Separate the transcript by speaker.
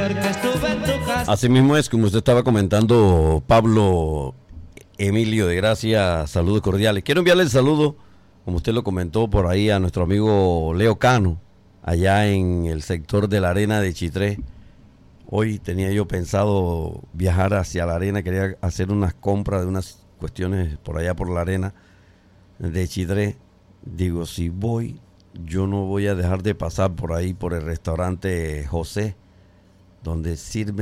Speaker 1: Así mismo es, como usted estaba comentando, Pablo Emilio de Gracia, saludos cordiales. Quiero enviarle el saludo, como usted lo comentó por ahí, a nuestro amigo Leo Cano, allá en el sector de la Arena de Chitré. Hoy tenía yo pensado viajar hacia la Arena, quería hacer unas compras de unas cuestiones por allá por la Arena de Chitré. Digo, si voy, yo no voy a dejar de pasar por ahí, por el restaurante José, donde sirven